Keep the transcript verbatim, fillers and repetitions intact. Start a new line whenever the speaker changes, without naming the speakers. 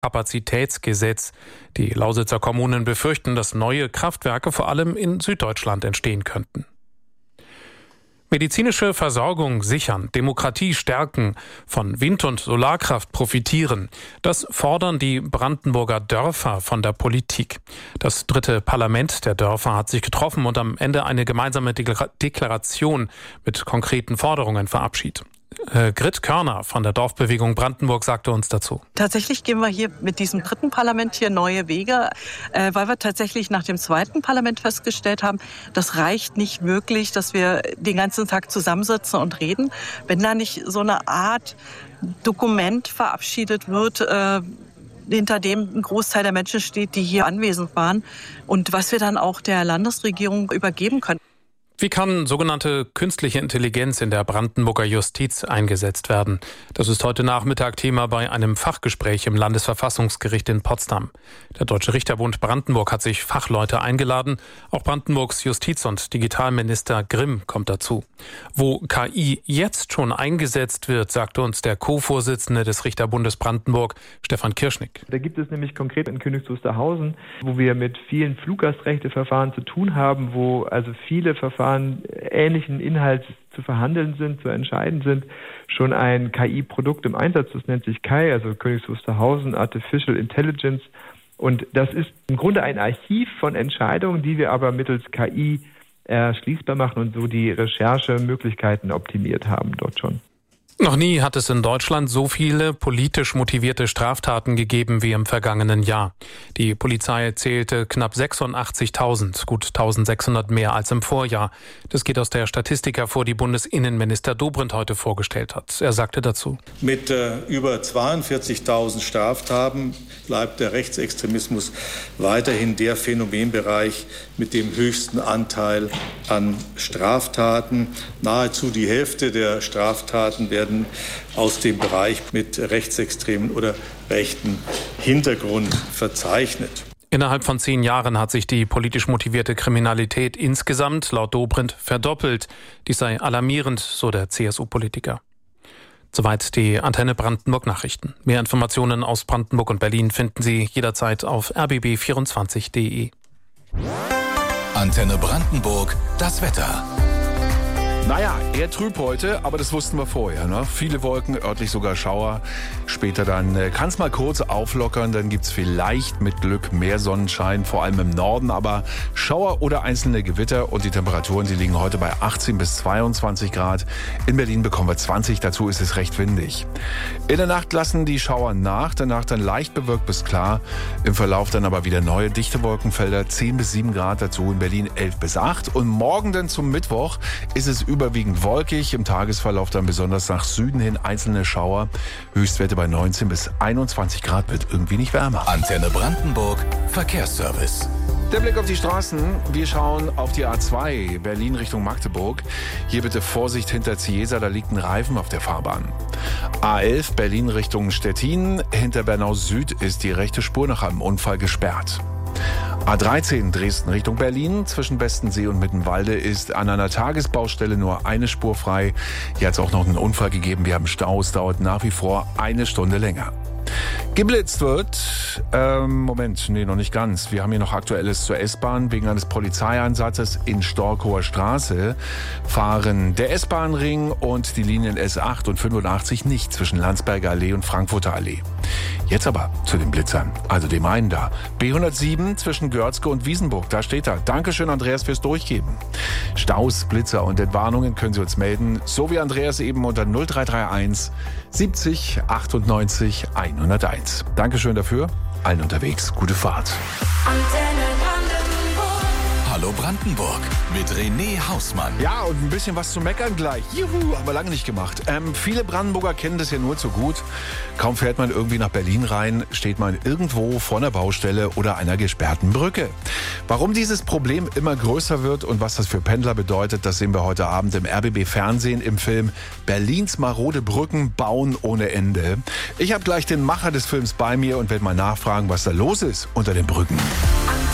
Kapazitätsgesetz. Die Lausitzer Kommunen befürchten, dass neue Kraftwerke vor allem in Süddeutschland entstehen könnten. Medizinische Versorgung sichern, Demokratie stärken, von Wind- und Solarkraft profitieren. Das fordern die Brandenburger Dörfer von der Politik. Das dritte Parlament der Dörfer hat sich getroffen und am Ende eine gemeinsame Deklaration mit konkreten Forderungen verabschiedet. Äh, Grit Körner von der Dorfbewegung Brandenburg sagte uns dazu.
Tatsächlich gehen wir hier mit diesem dritten Parlament hier neue Wege, äh, weil wir tatsächlich nach dem zweiten Parlament festgestellt haben, das reicht nicht wirklich, dass wir den ganzen Tag zusammensitzen und reden. Wenn da nicht so eine Art Dokument verabschiedet wird, äh, hinter dem ein Großteil der Menschen steht, die hier anwesend waren und was wir dann auch der Landesregierung übergeben können.
Wie kann sogenannte künstliche Intelligenz in der Brandenburger Justiz eingesetzt werden? Das ist heute Nachmittag Thema bei einem Fachgespräch im Landesverfassungsgericht in Potsdam. Der Deutsche Richterbund Brandenburg hat sich Fachleute eingeladen. Auch Brandenburgs Justiz- und Digitalminister Grimm kommt dazu. Wo K I jetzt schon eingesetzt wird, sagte uns der Co-Vorsitzende des Richterbundes Brandenburg, Stefan Kirschnick.
Da gibt es nämlich konkret in Königs Wusterhausen, wo wir mit vielen Fluggastrechteverfahren zu tun haben, wo also viele Verfahren ähnlichen Inhalts zu verhandeln sind, zu entscheiden sind, schon ein K I-Produkt im Einsatz. Das nennt sich K I, also Königs Wusterhausen Artificial Intelligence. Und das ist im Grunde ein Archiv von Entscheidungen, die wir aber mittels K I erschließbar machen und so die Recherchemöglichkeiten optimiert haben dort schon.
Noch nie hat es in Deutschland so viele politisch motivierte Straftaten gegeben wie im vergangenen Jahr. Die Polizei zählte knapp sechsundachtzigtausend, gut eintausendsechshundert mehr als im Vorjahr. Das geht aus der Statistik hervor, die Bundesinnenminister Dobrindt heute vorgestellt hat. Er sagte dazu:
Mit äh, über zweiundvierzigtausend Straftaten bleibt der Rechtsextremismus weiterhin der Phänomenbereich mit dem höchsten Anteil an Straftaten. Nahezu die Hälfte der Straftaten werden aus dem Bereich mit rechtsextremen oder rechten Hintergrund verzeichnet.
Innerhalb von zehn Jahren hat sich die politisch motivierte Kriminalität insgesamt laut Dobrindt verdoppelt. Dies sei alarmierend, so der C S U-Politiker. Soweit die Antenne Brandenburg Nachrichten. Mehr Informationen aus Brandenburg und Berlin finden Sie jederzeit auf r b b vierundzwanzig punkt d e.
Antenne Brandenburg, das Wetter.
Naja, eher trüb heute, aber das wussten wir vorher. Ne? Viele Wolken, örtlich sogar Schauer. Später dann äh, kann es mal kurz auflockern, dann gibt's vielleicht mit Glück mehr Sonnenschein, vor allem im Norden, aber Schauer oder einzelne Gewitter und die Temperaturen, die liegen heute bei achtzehn bis zweiundzwanzig Grad. In Berlin bekommen wir zwanzig, dazu ist es recht windig. In der Nacht lassen die Schauer nach, danach dann leicht bewölkt bis klar. Im Verlauf dann aber wieder neue dichte Wolkenfelder, zehn bis sieben Grad, dazu in Berlin elf bis acht. Und morgen dann zum Mittwoch ist es überwiegend wolkig, im Tagesverlauf dann besonders nach Süden hin einzelne Schauer. Höchstwerte bei neunzehn bis einundzwanzig Grad, wird irgendwie nicht wärmer.
Antenne Brandenburg, Verkehrsservice.
Der Blick auf die Straßen. Wir schauen auf die A zwei, Berlin Richtung Magdeburg. Hier bitte Vorsicht hinter Ziesa, da liegt ein Reifen auf der Fahrbahn. A elf, Berlin Richtung Stettin. Hinter Bernau Süd ist die rechte Spur nach einem Unfall gesperrt. A dreizehn, Dresden Richtung Berlin. Zwischen Bestensee und Mittenwalde ist an einer Tagesbaustelle nur eine Spur frei. Hier hat es auch noch einen Unfall gegeben. Wir haben Staus, dauert nach wie vor eine Stunde länger. Geblitzt wird, ähm, Moment, nee, noch nicht ganz. Wir haben hier noch Aktuelles zur S-Bahn. Wegen eines Polizeieinsatzes in Storkower Straße fahren der S-Bahn-Ring und die Linien S acht und fünfundachtzig nicht zwischen Landsberger Allee und Frankfurter Allee. Jetzt aber zu den Blitzern, also dem einen da. B hundertsieben zwischen Görzke und Wiesenburg, da steht er. Dankeschön, Andreas, fürs Durchgeben. Staus, Blitzer und Entwarnungen können Sie uns melden, so wie Andreas eben unter null drei drei eins siebzig achtundneunzig hunderteins. Dankeschön dafür. Allen unterwegs, gute Fahrt.
Hallo Brandenburg mit René Hausmann.
Ja, und ein bisschen was zu meckern gleich. Juhu, haben wir lange nicht gemacht. Ähm, viele Brandenburger kennen das ja nur zu gut. Kaum fährt man irgendwie nach Berlin rein, steht man irgendwo vor einer Baustelle oder einer gesperrten Brücke. Warum dieses Problem immer größer wird und was das für Pendler bedeutet, das sehen wir heute Abend im R B B Fernsehen im Film Berlins marode Brücken bauen ohne Ende. Ich habe gleich den Macher des Films bei mir und werde mal nachfragen, was da los ist unter den Brücken.